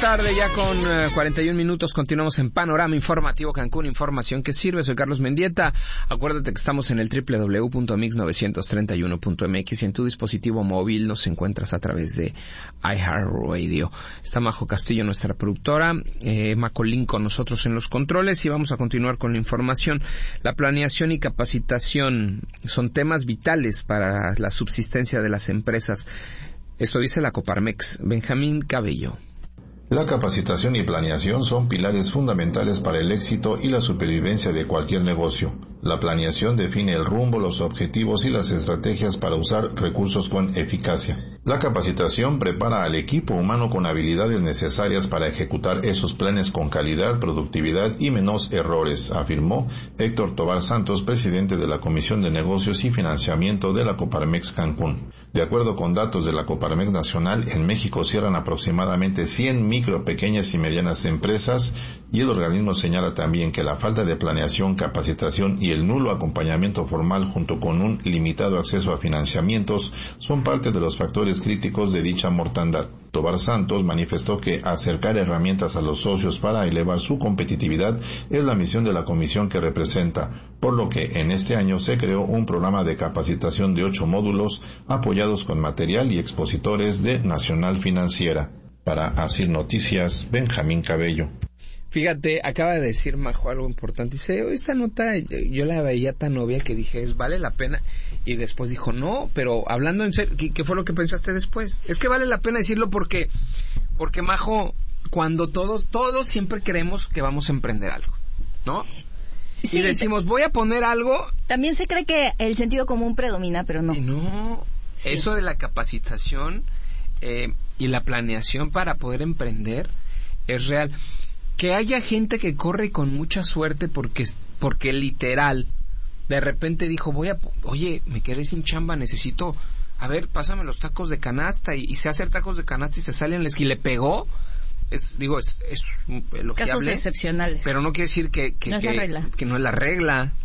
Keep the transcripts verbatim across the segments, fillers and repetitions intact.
tarde, ya con uh, cuarenta y un minutos, continuamos en Panorama Informativo Cancún, información que sirve. Soy Carlos Mendieta. Acuérdate que estamos en el doble u doble u doble u punto mix novecientos treinta y uno punto m x y en tu dispositivo móvil nos encuentras a través de iHeartRadio. Está Majo Castillo, nuestra productora, eh, Macolín con nosotros en los controles, y vamos a continuar con la información. La planeación y capacitación son temas vitales para la subsistencia de las empresas. Esto dice la Coparmex. Benjamín Cabello. La capacitación y planeación son pilares fundamentales para el éxito y la supervivencia de cualquier negocio. La planeación define el rumbo, los objetivos y las estrategias para usar recursos con eficacia. La capacitación prepara al equipo humano con habilidades necesarias para ejecutar esos planes con calidad, productividad y menos errores, afirmó Héctor Tobar Santos, presidente de la Comisión de Negocios y Financiamiento de la Coparmex Cancún. De acuerdo con datos de la Coparmex Nacional, en México cierran aproximadamente cien micro, pequeñas y medianas empresas, y el organismo señala también que la falta de planeación, capacitación y el nulo acompañamiento formal junto con un limitado acceso a financiamientos son parte de los factores críticos de dicha mortandad. Tobar Santos manifestó que acercar herramientas a los socios para elevar su competitividad es la misión de la comisión que representa, por lo que en este año se creó un programa de capacitación de ocho módulos apoyados con material y expositores de Nacional Financiera. Para Asir Noticias, Benjamín Cabello. Fíjate, acaba de decir Majo algo importante. Dice, esta nota yo la veía tan obvia que dije, es vale la pena. Y después dijo, no, pero hablando en serio, ¿qué, qué fue lo que pensaste después? Es que vale la pena decirlo porque, porque Majo, cuando todos, todos siempre creemos que vamos a emprender algo, ¿no? Sí, y decimos, voy a poner algo. También se cree que el sentido común predomina, pero no. Y no, sí. Eso de la capacitación eh, y la planeación para poder emprender es real. Que haya gente que corre con mucha suerte porque, porque literal, de repente dijo, voy a, oye, me quedé sin chamba, necesito, a ver, pásame los tacos de canasta, y, y se hace tacos de canasta y se sale en la esquina y le pegó. Es, digo, es, es lo que casos hablé, excepcionales. pero no quiere decir que, que, no es que, la regla. que no es la regla.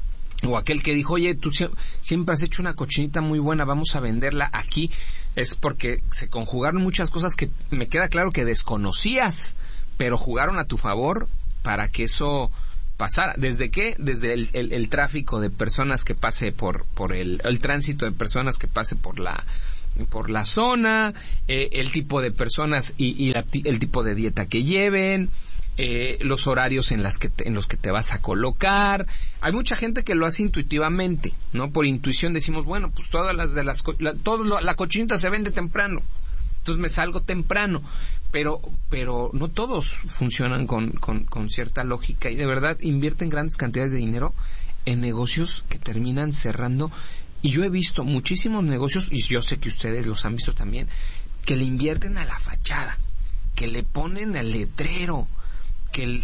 O aquel que dijo, oye, tú siempre has hecho una cochinita muy buena, vamos a venderla aquí. Es porque se conjugaron muchas cosas que me queda claro que desconocías, pero jugaron a tu favor para que eso pasara. ¿Desde qué? Desde el, el, el tráfico de personas que pase por por el, el tránsito de personas que pase por la por la zona, eh, el tipo de personas y, y la, el tipo de dieta que lleven, eh, los horarios en las que te, en los que te vas a colocar. Hay mucha gente que lo hace intuitivamente, ¿no? Por intuición decimos, bueno, pues todas las de las la, todo lo, la cochinita se vende temprano, entonces me salgo temprano. Pero pero no todos funcionan con, con, con cierta lógica, y de verdad invierten grandes cantidades de dinero en negocios que terminan cerrando. Y yo he visto muchísimos negocios, y yo sé que ustedes los han visto también, que le invierten a la fachada, que le ponen el letrero, que el